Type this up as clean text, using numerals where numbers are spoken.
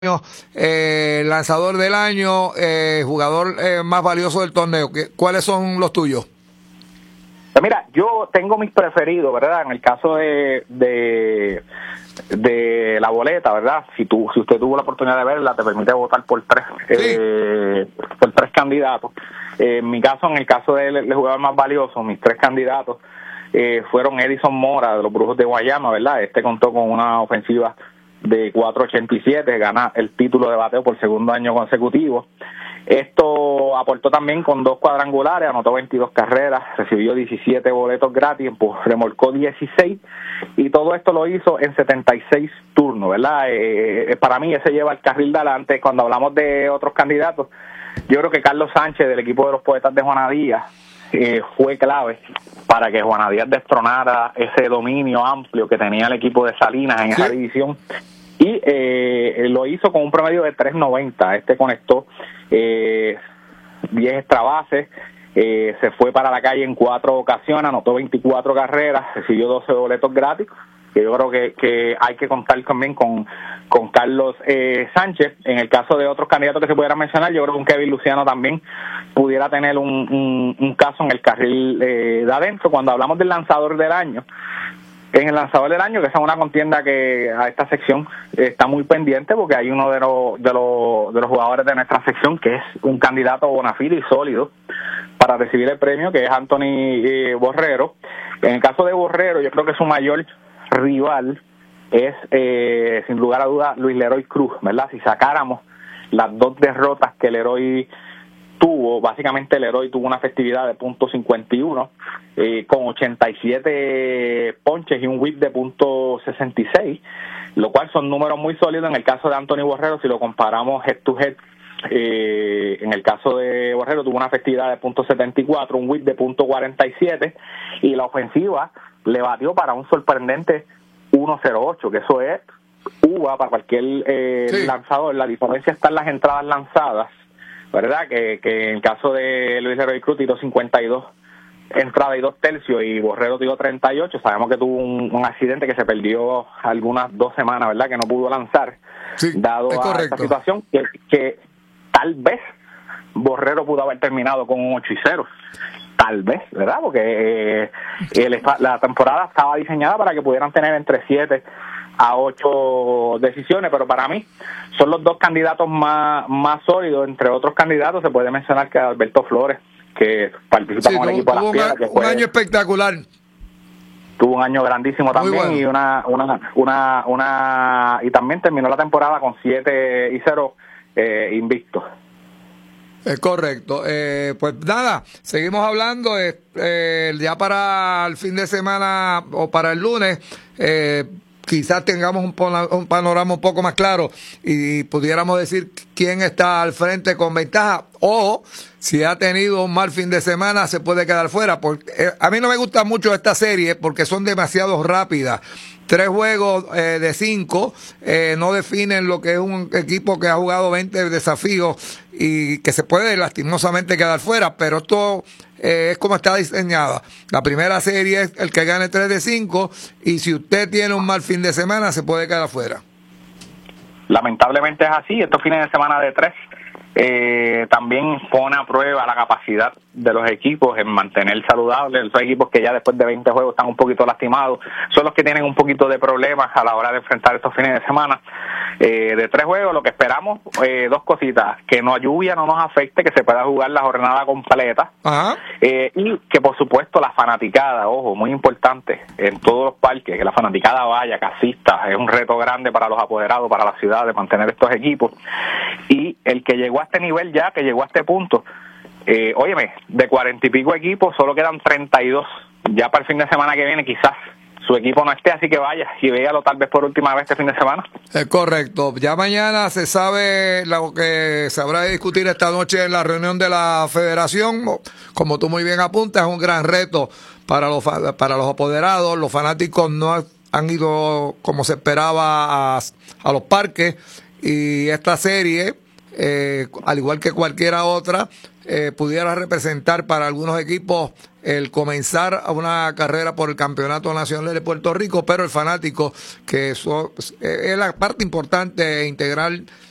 lanzador del año, jugador más valioso del torneo. ¿Cuáles son los tuyos? Pues mira, yo tengo mis preferidos, ¿verdad? En el caso de la boleta, ¿verdad? Si usted tuvo la oportunidad de verla, te permite votar por tres candidatos. En mi caso, en el caso del jugador más valioso, mis tres candidatos fueron Edison Mora de los Brujos de Guayama, ¿verdad? Este contó con una ofensiva de 4.87, gana el título de bateo por segundo año consecutivo. Esto aportó también con 2 cuadrangulares, anotó 22 carreras, recibió 17 boletos gratis, remolcó 16, y todo esto lo hizo en 76 turnos, ¿verdad? Para mí ese lleva el carril de adelante. Cuando hablamos de otros candidatos, yo creo que Carlos Sánchez, del equipo de los Poetas de Juana Díaz, fue clave para que Juana Díaz destronara ese dominio amplio que tenía el equipo de Salinas en esa división, y lo hizo con un promedio de 3.90. Este conectó 10 extra bases, se fue para la calle en 4 ocasiones, anotó 24 carreras, recibió 12 boletos gratis, que yo creo que hay que contar también con Carlos Sánchez. En el caso de otros candidatos que se pudieran mencionar, yo creo que un Kevin Luciano también pudiera tener un caso en el carril de adentro. Cuando hablamos del lanzador del año, en el lanzador del año, que esa es una contienda que a esta sección está muy pendiente, porque hay uno de los jugadores de nuestra sección que es un candidato bona fide y sólido para recibir el premio, que es Anthony Borrero. En el caso de Borrero, yo creo que su mayor rival es, sin lugar a duda, Luis Leroy Cruz, ¿verdad? Si sacáramos las 2 derrotas que Leroy tuvo, básicamente Leroy tuvo una efectividad de .51, con 87 ponches y un whip de .66, lo cual son números muy sólidos. En el caso de Anthony Borrero, si lo comparamos head to head, en el caso de Borrero tuvo una efectividad de .74, un whip de .47, y la ofensiva le batió para un sorprendente 1.08, que eso es uva para cualquier lanzador. La diferencia está en las entradas lanzadas, ¿verdad? Que en el caso de Luis Leroy Cruz tiró 52 entradas y 2 tercios, y Borrero tiró 38. Sabemos que tuvo un accidente que se perdió algunas 2 semanas, ¿verdad? Que no pudo lanzar, dado a esta situación, que tal vez Borrero pudo haber terminado con un 8-0. Tal vez, ¿verdad? Porque la temporada estaba diseñada para que pudieran tener entre 7 a 8 decisiones, pero para mí son los 2 candidatos más sólidos. Entre otros candidatos se puede mencionar que Alberto Flores, que participa con el equipo de Las Piedras, que fue un año espectacular. Tuvo un año grandísimo también, bueno. Y también terminó la temporada con 7-0 invicto. Es correcto. Pues nada, seguimos hablando ya para el fin de semana o para el lunes. Quizás tengamos un panorama un poco más claro y pudiéramos decir quién está al frente con ventaja, o si ha tenido un mal fin de semana se puede quedar fuera. Porque a mí no me gusta mucho esta serie porque son demasiado rápidas. 3 juegos de 5 no definen lo que es un equipo que ha jugado 20 desafíos y que se puede lastimosamente quedar fuera, pero esto es como está diseñada. La primera serie es el que gane 3 de 5, y si usted tiene un mal fin de semana se puede quedar fuera. Lamentablemente es así. Estos fines de semana de 3 también pone a prueba la capacidad de los equipos en mantener saludables. Esos equipos que ya después de 20 juegos están un poquito lastimados son los que tienen un poquito de problemas a la hora de enfrentar estos fines de semana. De 3 juegos, lo que esperamos, 2 cositas: que no lluvia no nos afecte, que se pueda jugar la jornada completa. Y que por supuesto la fanaticada, ojo, muy importante, en todos los parques, que la fanaticada vaya, que asista. Es un reto grande para los apoderados, para la ciudad, de mantener estos equipos. Y el que llegó a este nivel ya, que llegó a este punto, óyeme, de 40 y pico equipos, solo quedan 32. Ya para el fin de semana que viene quizás su equipo no esté, así que vaya y véalo tal vez por última vez este fin de semana. Es correcto. Ya mañana se sabe lo que se habrá de discutir esta noche en la reunión de la federación. Como tú muy bien apuntas, es un gran reto para los apoderados. Los fanáticos no han ido como se esperaba a los parques, y esta serie, al igual que cualquiera otra, pudiera representar para algunos equipos el comenzar a una carrera por el Campeonato Nacional de Puerto Rico, pero el fanático, que eso es la parte importante e integral